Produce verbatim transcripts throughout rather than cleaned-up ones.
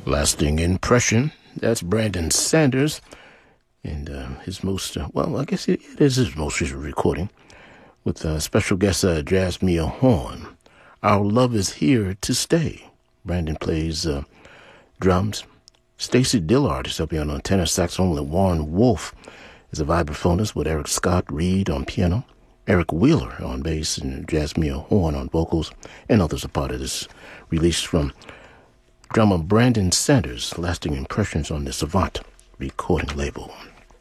Lasting Impression. That's Brandon Sanders. And uh, his most, uh, well, I guess it, it is his most recent recording with uh, special guest uh, Jasmine Horn. Our Love Is Here to Stay. Brandon plays uh, drums. Stacy Dillard is helping out on tenor saxophone. And Warren Wolf is a vibraphonist with Eric Scott Reed on piano. Eric Wheeler on bass and Jasmine Horn on vocals. And others are part of this release from drummer Brandon Sanders, Lasting Impressions on the Savant recording label.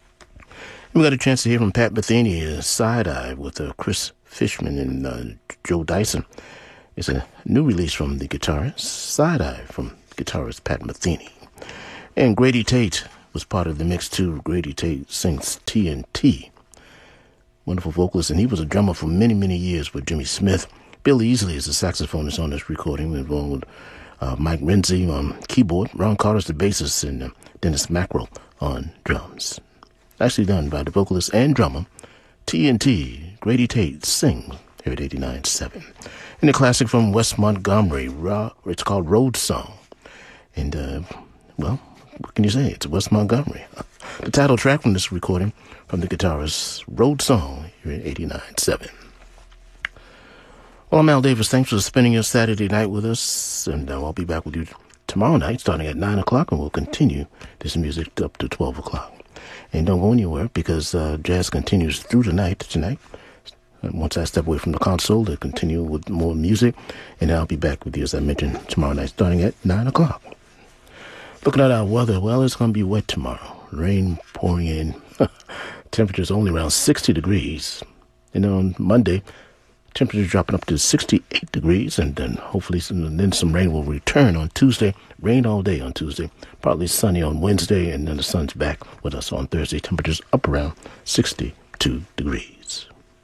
We got a chance to hear from Pat Metheny, uh, Side Eye with uh, Chris Fishman and uh, Joe Dyson. It's a new release from the guitarist, Side Eye from guitarist Pat Metheny. And Grady Tate was part of the mix too. Grady Tate sings T N T. Wonderful vocalist, and he was a drummer for many, many years with Jimmy Smith. Bill Easley is a saxophonist on this recording, involved with uh, Mike Renzi on keyboard, Ron Carter's the bassist, and uh, Dennis Mackerel on drums. Actually done by the vocalist and drummer, T N T, Grady Tate, sings here at eighty-nine point seven. And a classic from Wes Montgomery, it's called Road Song. And, uh, well, what can you say? It's Wes Montgomery. The title track from this recording from the guitarist, Road Song, here at eighty-nine point seven. Well, I'm Al Davis. Thanks for spending your Saturday night with us. And uh, I'll be back with you tomorrow night starting at nine o'clock, and we'll continue this music up to twelve o'clock. And don't go anywhere, because uh, jazz continues through the night tonight. And once I step away from the console, to continue with more music. And I'll be back with you, as I mentioned, tomorrow night starting at nine o'clock. Looking at our weather, well, it's going to be wet tomorrow. Rain pouring in. Temperatures only around sixty degrees. And on Monday, temperatures dropping up to sixty-eight degrees, and then hopefully some, and then some rain will return on Tuesday. Rain all day on Tuesday. Partly sunny on Wednesday, and then the sun's back with us on Thursday. Temperatures up around sixty-two degrees.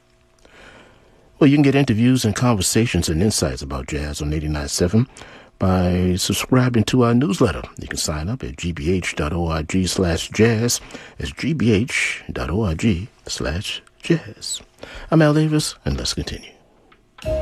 Well, you can get interviews and conversations and insights about jazz on eighty-nine point seven by subscribing to our newsletter. You can sign up at gbh.org slash jazz. It's gbh.org slash jazz. I'm Al Davis, and let's continue.